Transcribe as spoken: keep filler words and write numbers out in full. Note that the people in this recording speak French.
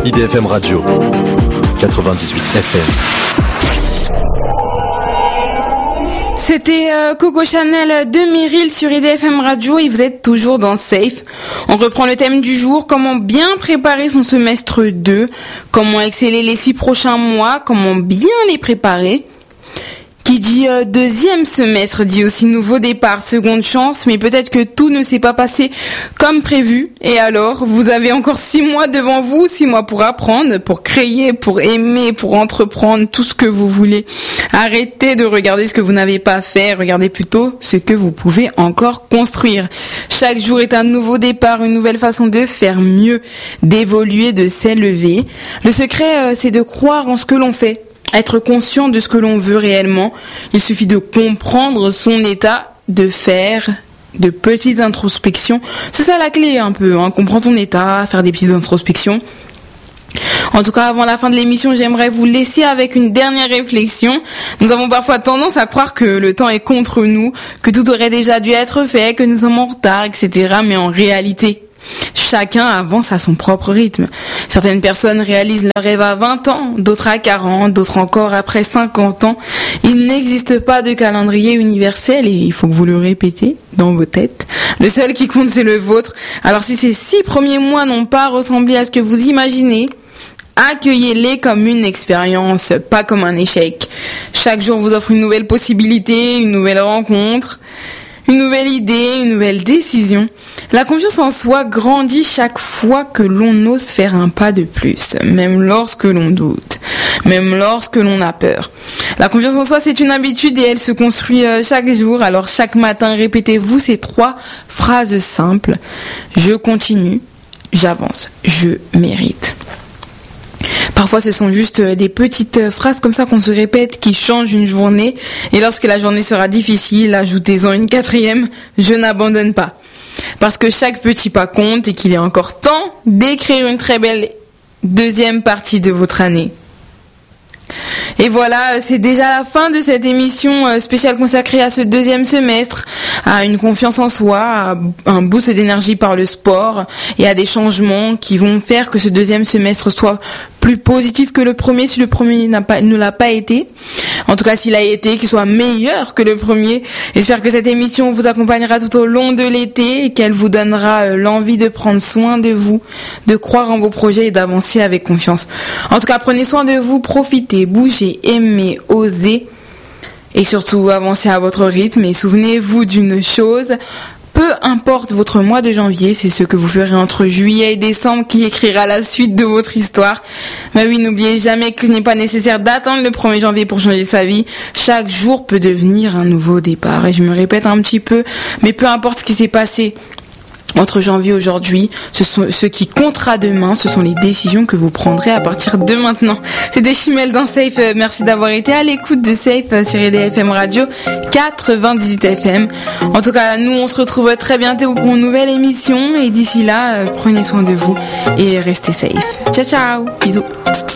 I D F M Radio, quatre-vingt-dix-huit F M. C'était euh, Coco Chanel de Meryl sur I D F M Radio et vous êtes toujours dans Safe. On reprend le thème du jour, comment bien préparer son semestre deux, comment exceller les six prochains mois, comment bien les préparer. Qui dit euh, deuxième semestre dit aussi nouveau départ, seconde chance, mais peut-être que tout ne s'est pas passé comme prévu. Et alors, vous avez encore six mois devant vous, six mois pour apprendre, pour créer, pour aimer, pour entreprendre tout ce que vous voulez. Arrêtez de regarder ce que vous n'avez pas fait, regardez plutôt ce que vous pouvez encore construire. Chaque jour est un nouveau départ, une nouvelle façon de faire mieux, d'évoluer, de s'élever. Le secret, euh, c'est de croire en ce que l'on fait. Être conscient de ce que l'on veut réellement. Il suffit de comprendre son état, de faire de petites introspections. C'est ça la clé un peu, hein. Comprendre ton état, faire des petites introspections. En tout cas, avant la fin de l'émission, j'aimerais vous laisser avec une dernière réflexion. Nous avons parfois tendance à croire que le temps est contre nous, que tout aurait déjà dû être fait, que nous sommes en retard, et cetera. Mais en réalité, chacun avance à son propre rythme. Certaines personnes réalisent leur rêve à vingt ans, d'autres à quarante, d'autres encore après cinquante ans. Il n'existe pas de calendrier universel et il faut que vous le répétez dans vos têtes. Le seul qui compte, c'est le vôtre. Alors si ces six premiers mois n'ont pas ressemblé à ce que vous imaginez, accueillez-les comme une expérience, pas comme un échec. Chaque jour vous offre une nouvelle possibilité, une nouvelle rencontre, une nouvelle idée, une nouvelle décision. La confiance en soi grandit chaque fois que l'on ose faire un pas de plus, même lorsque l'on doute, même lorsque l'on a peur. La confiance en soi, c'est une habitude et elle se construit chaque jour. Alors chaque matin, répétez-vous ces trois phrases simples. Je continue, j'avance, je mérite. Parfois, ce sont juste des petites phrases comme ça qu'on se répète qui changent une journée. Et lorsque la journée sera difficile, ajoutez-en une quatrième, je n'abandonne pas. Parce que chaque petit pas compte et qu'il est encore temps d'écrire une très belle deuxième partie de votre année. Et voilà, c'est déjà la fin de cette émission spéciale consacrée à ce deuxième semestre, à une confiance en soi, à un boost d'énergie par le sport et à des changements qui vont faire que ce deuxième semestre soit plus positif que le premier si le premier n'a pas, ne l'a pas été. En tout cas, s'il a été, qu'il soit meilleur que le premier. J'espère que cette émission vous accompagnera tout au long de l'été et qu'elle vous donnera l'envie de prendre soin de vous, de croire en vos projets et d'avancer avec confiance. En tout cas, prenez soin de vous, profitez, bougez, aimez, osez et surtout avancez à votre rythme et souvenez-vous d'une chose. Peu importe votre mois de janvier, c'est ce que vous ferez entre juillet et décembre qui écrira la suite de votre histoire. Mais oui, n'oubliez jamais qu'il n'est pas nécessaire d'attendre le premier janvier pour changer sa vie. Chaque jour peut devenir un nouveau départ. Et je me répète un petit peu, mais peu importe ce qui s'est passé entre janvier et aujourd'hui, ce, sont, ce qui comptera demain, ce sont les décisions que vous prendrez à partir de maintenant. C'était Chimel dans Safe. Merci d'avoir été à l'écoute de Safe sur I D F M Radio quatre-vingt-dix-huit F M. En tout cas, nous, on se retrouve très bientôt pour une nouvelle émission. Et d'ici là, prenez soin de vous et restez safe. Ciao, ciao. Bisous.